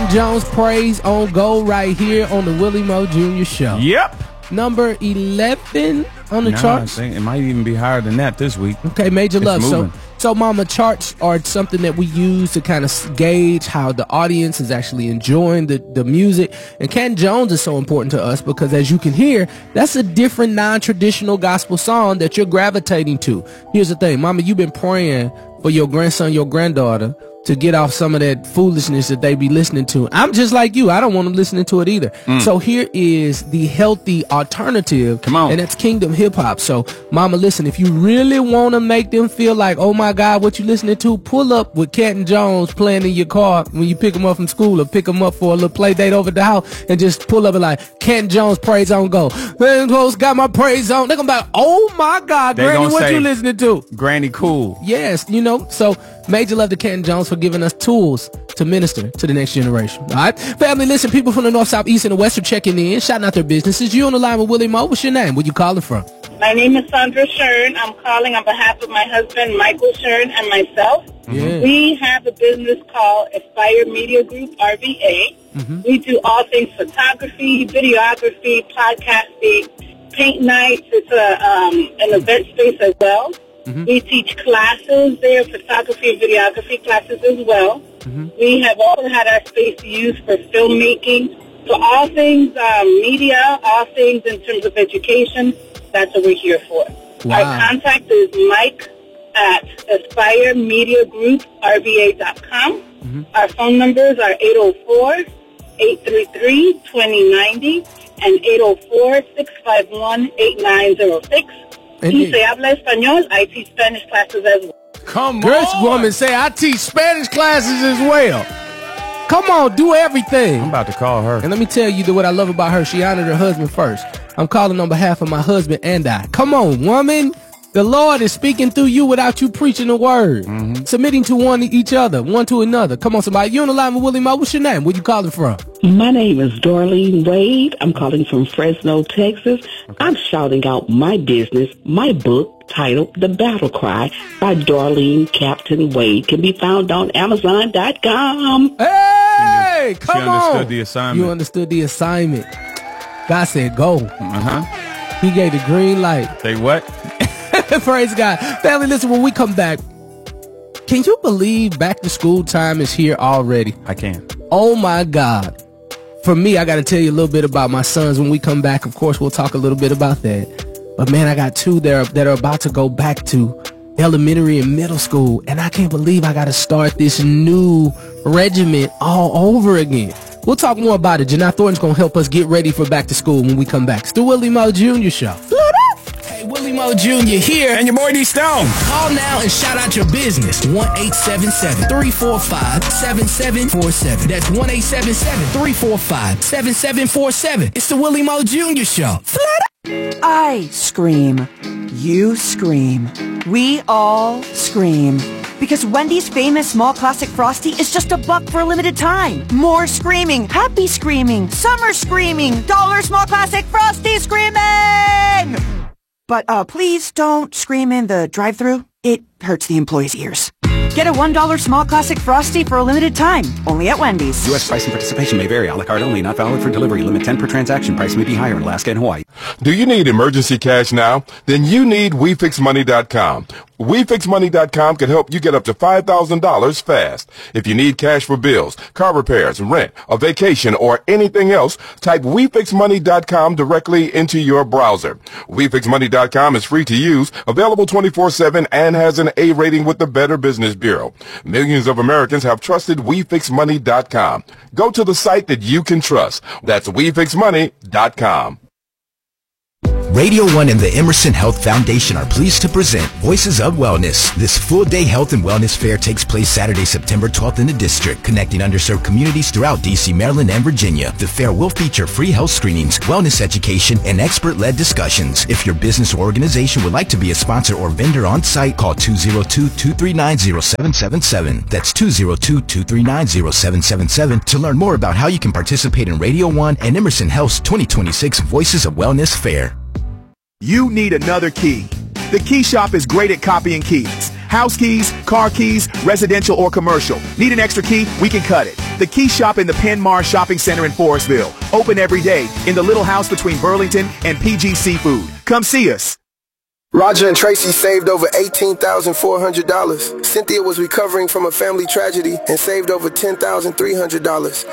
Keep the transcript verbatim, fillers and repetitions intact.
Jones Praise on Go right here on the Willie Moe Junior Show. Yep. Number eleven on the nah, charts. I think it might even be higher than that this week. Okay, Major it's Love. Moving. So, so, Mama, charts are something that we use to kind of gauge how the audience is actually enjoying the, the music. And Canton Jones is so important to us because, as you can hear, that's a different non-traditional gospel song that you're gravitating to. Here's the thing, Mama, you've been praying for your grandson, your granddaughter, to get off some of that foolishness that they be listening to. I'm just like you. I don't want them listening to it either. Mm. So here is the healthy alternative. Come on. And that's Kingdom Hip Hop. So, Mama, listen, if you really want to make them feel like, oh my God, what you listening to, pull up with Canton Jones playing in your car when you pick them up from school or pick them up for a little play date over at the house and just pull up and like, Canton Jones Praise on Go. Man, Jones got my praise on. They're going to be like, oh my God, they Granny, what you listening to? Granny cool. Yes, you know, so major love to Canton Jones for giving us tools to minister to the next generation. All right, family, listen, people from the north, south, east, and the west are checking in, shouting out their businesses. You on the line with Willie Moe. What's your name? Where you calling from? My name is Sandra Shern. I'm calling on behalf of my husband, Michael Shern, and myself. Yeah. We have a business called Aspire Media Group, R V A. Mm-hmm. We do all things photography, videography, podcasting, paint nights. It's a um, an event space as well. Mm-hmm. We teach classes there, photography and videography classes as well. Mm-hmm. We have also had our space used for filmmaking. So all things um, media, all things in terms of education, that's what we're here for. Wow. Our contact is Mike at Aspire Media Group R V A dot com. Mm-hmm. Our phone numbers are eight oh four, eight three three, two oh nine oh and eight oh four, six five one, eight nine oh six. Y se habla español. I teach Spanish classes as well. Come Girls on. woman say, I teach Spanish classes as well. Come on, do everything. I'm about to call her. And let me tell you what I love about her. She honored her husband first. I'm calling on behalf of my husband and I. Come on, woman. The Lord is speaking through you without you preaching the word. Mm-hmm. Submitting to one each other, one to another. Come on, somebody. You on the line with Willie Moe. What's your name? Where you calling from? My name is Darlene Wade. I'm calling from Fresno, Texas. Okay. I'm shouting out my business. My book titled The Battle Cry by Darlene Captain Wade can be found on Amazon dot com. Hey, she, come she on. understood the assignment. You understood the assignment. God said go. Uh-huh. He gave the green light. Say what? Praise God. Family, listen, when we come back, can you believe back to school time is here already? I can. Oh, my God. For me, I got to tell you a little bit about my sons. When we come back, of course, we'll talk a little bit about that. But, man, I got two there that are about to go back to elementary and middle school, and I can't believe I got to start this new regiment all over again. We'll talk more about it. Janai Thornton's going to help us get ready for back to school when we come back. It's the Willie Moe Junior Show. Hey, Willie Moe Junior here. And your boy D Stone. Call now and shout out your business. one eight seven seven, three four five, seven seven four seven. That's one eight seven seven, three four five, seven seven four seven. It's the Willie Moe Junior Show. I scream. You scream. We all scream. Because Wendy's famous small classic Frosty is just a buck for a limited time. More screaming, happy screaming, summer screaming, dollar small classic Frosty screaming! But uh, please don't scream in the drive-thru. It hurts the employees' ears. Get a one dollar small classic Frosty for a limited time. Only at Wendy's. U S price and participation may vary. A la carte only. Not valid for delivery. Limit ten per transaction. Price may be higher in Alaska and Hawaii. Do you need emergency cash now? Then you need We Fix Money dot com. We Fix Money dot com can help you get up to five thousand dollars fast. If you need cash for bills, car repairs, rent, a vacation, or anything else, type We Fix Money dot com directly into your browser. We Fix Money dot com is free to use, available twenty-four seven, and has an A rating with the Better Business Bureau. Millions of Americans have trusted We Fix Money dot com. Go to the site that you can trust. That's We Fix Money dot com. Radio One and the Emerson Health Foundation are pleased to present Voices of Wellness. This full-day health and wellness fair takes place Saturday, September twelfth in the district, connecting underserved communities throughout D C, Maryland, and Virginia. The fair will feature free health screenings, wellness education, and expert-led discussions. If your business or organization would like to be a sponsor or vendor on site, call two oh two, two three nine, oh seven seven seven. That's two oh two, two three nine, oh seven seven seven to learn more about how you can participate in Radio One and Emerson Health's twenty twenty-six Voices of Wellness Fair. You need another key. The Key Shop is great at copying keys. House keys, car keys, residential or commercial. Need an extra key? We can cut it. The Key Shop in the Penmar Shopping Center in Forestville. Open every day in the little house between Burlington and P G Seafood. Come see us. Roger and Tracy saved over eighteen thousand four hundred dollars. Cynthia was recovering from a family tragedy and saved over ten thousand three hundred dollars.